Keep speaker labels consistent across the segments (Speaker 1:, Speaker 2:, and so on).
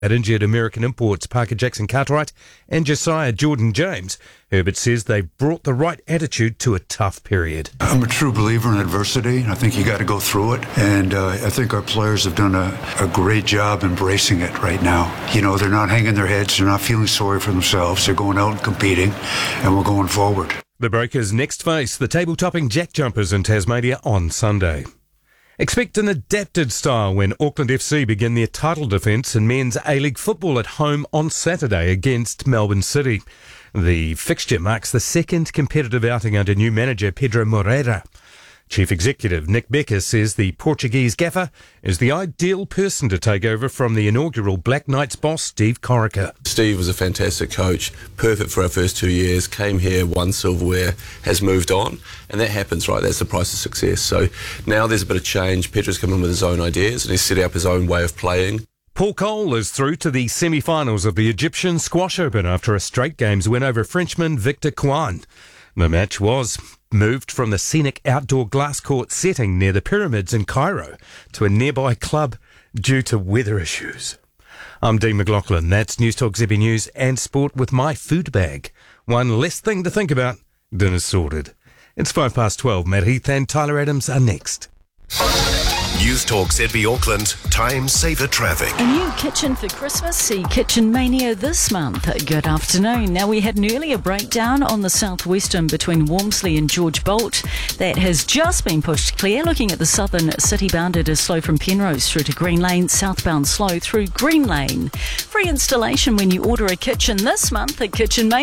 Speaker 1: At injured American imports Parker Jackson Cartwright and Josiah Jordan James, Herbert says they've brought the right attitude to a tough period.
Speaker 2: I'm a true believer in adversity. I think you got to go through it. And I think our players have done a great job embracing it right now. You know, they're not hanging their heads. They're not feeling sorry for themselves. They're going out and competing, and we're going forward.
Speaker 1: The Breakers next face the table-topping Jack Jumpers in Tasmania on Sunday. Expect an adapted style when Auckland FC begin their title defence in men's A-League football at home on Saturday against Melbourne City. The fixture marks the second competitive outing under new manager Pedro Moreira. Chief Executive Nick Becker says the Portuguese gaffer is the ideal person to take over from the inaugural Black Knights boss Steve Corica.
Speaker 3: Steve was a fantastic coach, perfect for our first 2 years, came here, won silverware, has moved on, and that happens, right? That's the price of success. So now there's a bit of change. Pedro's come in with his own ideas and he's set up his own way of playing.
Speaker 1: Paul Cole is through to the semi-finals of the Egyptian Squash Open after a straight games win over Frenchman Victor Kwan. The match was moved from the scenic outdoor glass court setting near the pyramids in Cairo to a nearby club due to weather issues. I'm Dean McLaughlin. That's News Talk ZB News and Sport with my food bag. One less thing to think about. Dinner's sorted. It's 12:05. Matt Heath and Tyler Adams are next.
Speaker 4: News Talk ZB Auckland, time saver traffic.
Speaker 5: A new kitchen for Christmas. See Kitchen Mania this month. Good afternoon. Now, we had an earlier breakdown on the southwestern between Wormsley and George Bolt. That has just been pushed clear. Looking at the southern city-bound, it is slow from Penrose through to Green Lane, southbound slow through Green Lane. Free installation when you order a kitchen this month at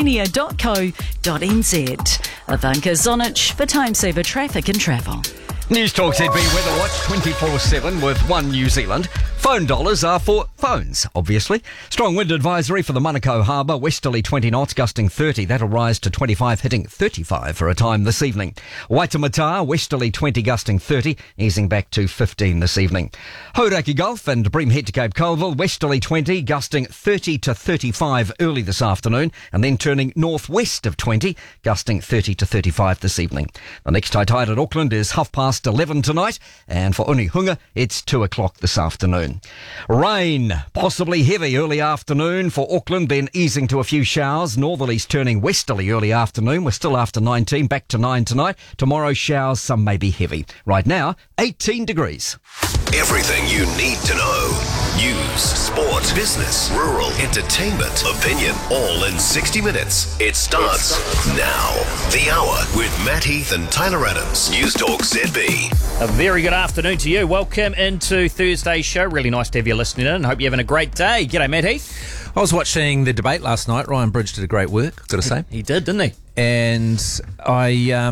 Speaker 5: kitchenmania.co.nz. Ivanka Zonic for time saver traffic and travel.
Speaker 6: News Talk ZB Weather Watch 24/7 with One New Zealand. Phone dollars are for phones, obviously. Strong wind advisory for the Manukau Harbour, westerly 20 knots, gusting 30. That'll rise to 25, hitting 35 for a time this evening. Waitemata, westerly 20, gusting 30, easing back to 15 this evening. Hauraki Gulf and Breamhead to Cape Colville, westerly 20, gusting 30 to 35 early this afternoon, and then turning northwest of 20, gusting 30 to 35 this evening. The next high tide at Auckland is 11:30 tonight, and for Unihunga, it's 2 o'clock this afternoon. Rain, possibly heavy early afternoon for Auckland, then easing to a few showers. Northerlies turning westerly early afternoon. We're still after 19, back to 9 tonight. Tomorrow showers, some may be heavy. Right now, 18 degrees.
Speaker 4: Everything you need to know. News, sport, business, rural, entertainment, opinion, all in 60 minutes. It starts now. The Hour with Matt Heath and Tyler Adams. News Talk ZB.
Speaker 7: A very good afternoon to you. Welcome into Thursday's show. Really nice to have you listening in. Hope you're having a great day. G'day, Matt Heath.
Speaker 8: I was watching the debate last night. Ryan Bridge did a great work, got to say.
Speaker 7: He did, didn't he?
Speaker 8: And I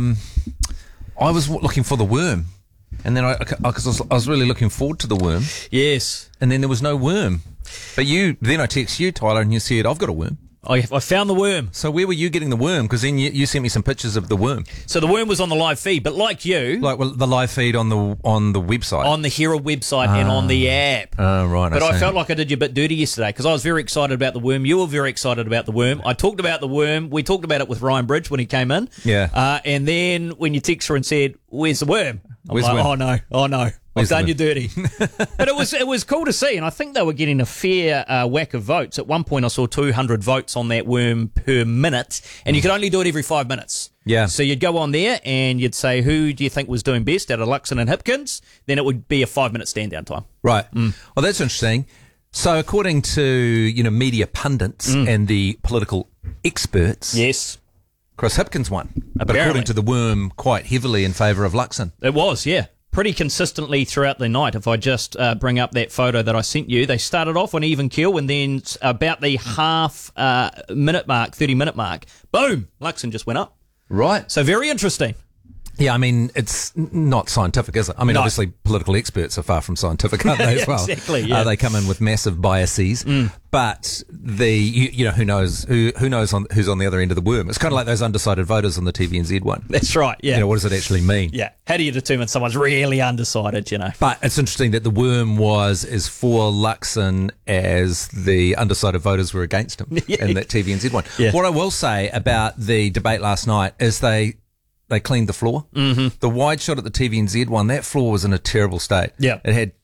Speaker 8: was looking for the worm. And then I was really looking forward to the worm.
Speaker 7: Yes.
Speaker 8: And then there was no worm. But then I text you, Tyler, and you said, I've got a worm.
Speaker 7: I found the worm.
Speaker 8: So where were you getting the worm? Because then you sent me some pictures of the worm.
Speaker 7: So the worm was on the live feed, but like you...
Speaker 8: Like the live feed on the website?
Speaker 7: On the Herald website and on the app.
Speaker 8: Oh, right.
Speaker 7: But I felt like I did you a bit dirty yesterday because I was very excited about the worm. You were very excited about the worm. I talked about the worm. We talked about it with Ryan Bridge when he came in.
Speaker 8: Yeah.
Speaker 7: And then when you text her and said, where's the worm? I'm like, oh no. I've done you dirty. But it was cool to see, and I think they were getting a fair whack of votes. At one point I saw 200 votes on that worm per minute, and you could only do it every 5 minutes.
Speaker 8: Yeah.
Speaker 7: So you'd go on there and you'd say, who do you think was doing best out of Luxon and Hipkins? Then it would be a 5-minute stand down time.
Speaker 8: Right. Well, that's interesting. So according to, media pundits and the political experts...
Speaker 7: Yes.
Speaker 8: Chris Hipkins won.
Speaker 7: Apparently.
Speaker 8: But according to the worm, quite heavily in favour of Luxon.
Speaker 7: It was, yeah. Pretty consistently throughout the night. If I just bring up that photo that I sent you, they started off on even keel, and then about the half minute mark, 30-minute mark, boom, Luxon just went up.
Speaker 8: Right.
Speaker 7: So very interesting.
Speaker 8: Yeah, I mean, it's not scientific, is it? I mean, obviously, political experts are far from scientific, aren't they, as well?
Speaker 7: Exactly, yeah.
Speaker 8: They come in with massive biases, but who knows who's on the other end of the worm? It's kind of like those undecided voters on the TVNZ one.
Speaker 7: That's right, yeah.
Speaker 8: What does it actually mean?
Speaker 7: Yeah. How do you determine someone's really undecided,
Speaker 8: But it's interesting that the worm was as for Luxon as the undecided voters were against him in that TVNZ one.
Speaker 7: Yeah.
Speaker 8: What I will say about the debate last night is they cleaned the floor. Mm-hmm. The wide shot at the TVNZ one, that floor was in a terrible state.
Speaker 7: Yeah.
Speaker 8: It had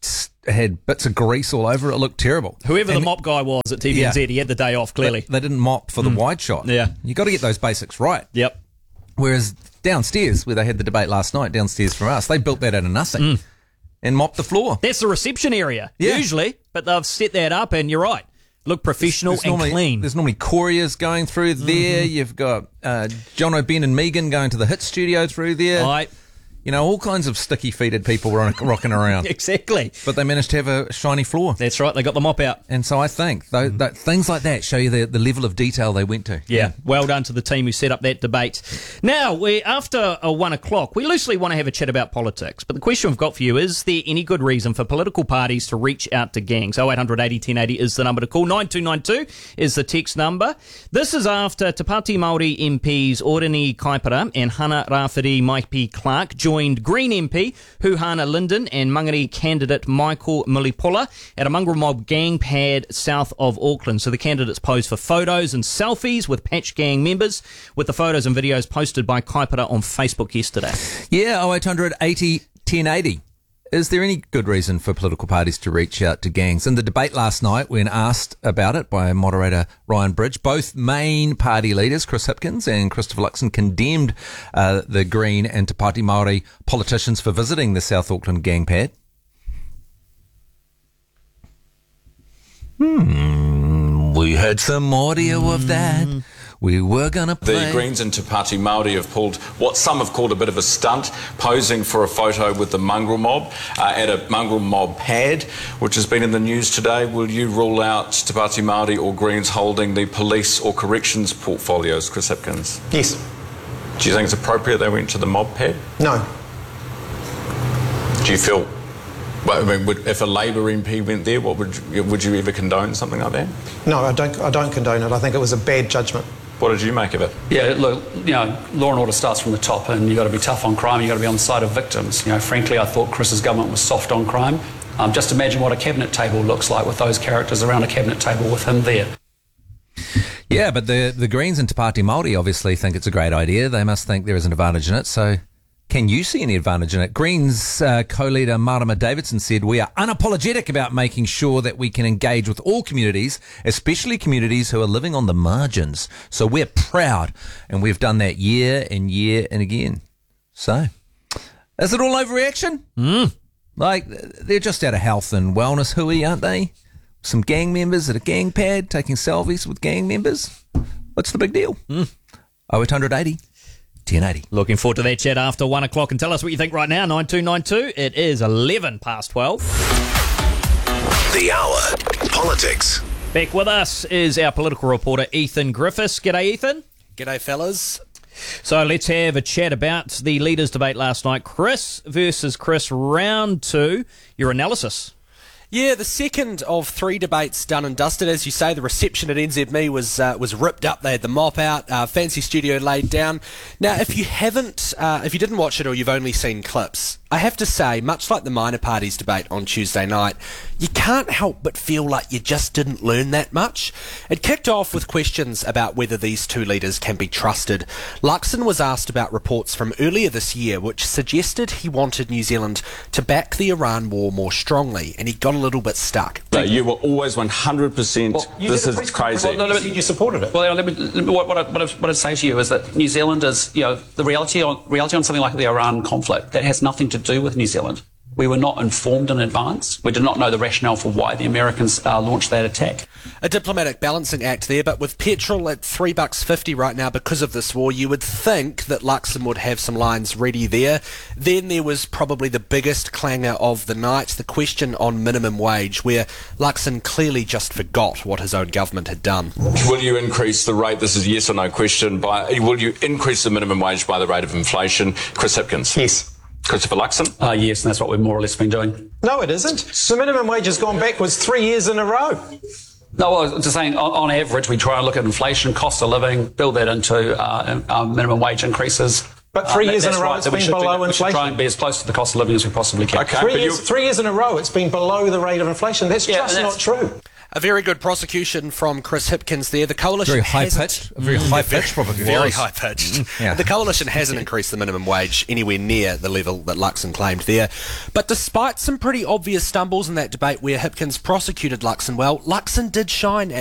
Speaker 8: had bits of grease all over it. It looked terrible.
Speaker 7: Whoever the mop guy was at TVNZ, he had the day off, clearly.
Speaker 8: They didn't mop for the wide shot.
Speaker 7: Yeah.
Speaker 8: You got to get those basics right.
Speaker 7: Yep.
Speaker 8: Whereas downstairs, where they had the debate last night, downstairs from us, they built that out of nothing and mopped the floor.
Speaker 7: That's the reception area, usually, but they've set that up, and you're right. Look professional and clean.
Speaker 8: There's normally couriers going through there. You've got John O'Ben and Megan going to the hit studio through there.
Speaker 7: Right.
Speaker 8: You know, all kinds of sticky-feeted people rocking around.
Speaker 7: Exactly.
Speaker 8: But they managed to have a shiny floor.
Speaker 7: That's right. They got the mop out.
Speaker 8: And so I think that things like that show you the level of detail they went to.
Speaker 7: Yeah. Well done to the team who set up that debate. Now, after 1 o'clock, we loosely want to have a chat about politics. But the question we've got for you, is there any good reason for political parties to reach out to gangs? 0800 80 1080 is the number to call. 9292 is the text number. This is after Te Pāti Māori MPs Orani Kaipara and Hana Rāwhiri Maipi Clark joined Green MP Huhana Linden and Mangere candidate Michael Mulipola at a mongrel mob gang pad south of Auckland. So the candidates posed for photos and selfies with Patch Gang members, with the photos and videos posted by Kaipara on Facebook yesterday.
Speaker 8: Yeah, 0800 80 1080. Is there any good reason for political parties to reach out to gangs? In the debate last night, when asked about it by moderator Ryan Bridge, both main party leaders, Chris Hipkins and Christopher Luxon, condemned the Green and Te Pāti Māori politicians for visiting the South Auckland gang pad. We heard some audio of that. We were going to play.
Speaker 9: The Greens and Te Pāti Māori have pulled what some have called a bit of a stunt, posing for a photo with the mongrel mob at a mongrel mob pad, which has been in the news today. Will you rule out Te Pāti Māori or Greens holding the police or corrections portfolios, Chris Hipkins?
Speaker 10: Yes.
Speaker 9: Do you think it's appropriate they went to the mob pad?
Speaker 10: No.
Speaker 9: Do you feel... Well, I mean, if a Labour MP went there, would you ever condone something like that?
Speaker 10: No, I don't condone it. I think it was a bad judgment.
Speaker 9: What did you make of it?
Speaker 11: Yeah, look, law and order starts from the top, and you've got to be tough on crime, you've got to be on the side of victims. Frankly, I thought Chris's government was soft on crime. Just imagine what a cabinet table looks like with those characters around a cabinet table with him there.
Speaker 8: Yeah, but the Greens and Te Pāti Māori obviously think it's a great idea. They must think there is an advantage in it, so... Can you see any advantage in it? Greens co-leader Marama Davidson said, "We are unapologetic about making sure that we can engage with all communities, especially communities who are living on the margins. So we're proud, and we've done that year and year and again." So, is it all overreaction? Like, they're just out of health and wellness hooey, aren't they? Some gang members at a gang pad taking selfies with gang members. What's the big deal? 0800 80 1080.
Speaker 7: Looking forward to that chat after 1 o'clock, and tell us what you think right now. 9292. It is 11 past 12.
Speaker 4: The Hour. Politics.
Speaker 7: Back with us is our political reporter Ethan Griffiths. G'day, Ethan.
Speaker 12: G'day, fellas.
Speaker 7: So let's have a chat about the leaders' debate last night. Chris versus Chris, round 2. Your analysis.
Speaker 12: Yeah, the second of 3 debates done and dusted. As you say, the reception at NZME was ripped up. They had the mop out, fancy studio laid down. Now, if you didn't watch it or you've only seen clips, I have to say, much like the minor parties debate on Tuesday night, you can't help but feel like you just didn't learn that much. It kicked off with questions about whether these two leaders can be trusted. Luxon was asked about reports from earlier this year which suggested he wanted New Zealand to back the Iran war more strongly, and he got a little bit stuck.
Speaker 9: No, you were always 100%.
Speaker 11: Well,
Speaker 9: this is crazy.
Speaker 10: You supported it.
Speaker 11: Well, what I'd say to you is that New Zealand is, the reality on something like the Iran conflict, that has nothing to do with New Zealand. We were not informed in advance. We did not know the rationale for why the Americans launched that attack.
Speaker 12: A diplomatic balancing act there, but with petrol at $3.50 right now because of this war, you would think that Luxon would have some lines ready there. Then there was probably the biggest clanger of the night, the question on minimum wage, where Luxon clearly just forgot what his own government had done.
Speaker 9: Will you increase the rate? This is a yes or no question. Will you increase the minimum wage by the rate of inflation? Chris Hipkins.
Speaker 10: Yes.
Speaker 9: Christopher Luxon?
Speaker 11: Yes, and that's what we've more or less been doing.
Speaker 10: No, it isn't. The minimum wage has gone backwards 3 years in a row.
Speaker 11: No, I was just saying, on average, we try and look at inflation, cost of living, build that into minimum wage increases.
Speaker 10: But 3 years in a row, it's been below inflation.
Speaker 11: We should try and be as close to the cost of living as we possibly can.
Speaker 10: Okay, 3 years in a row, it's been below the rate of inflation. That's just not true.
Speaker 12: A very good prosecution from Chris Hipkins there. The coalition
Speaker 8: very high pitched prosecution.
Speaker 12: Very high pitched.
Speaker 8: Yeah.
Speaker 12: The coalition hasn't increased the minimum wage anywhere near the level that Luxon claimed there. But despite some pretty obvious stumbles in that debate where Hipkins prosecuted Luxon well, Luxon did shine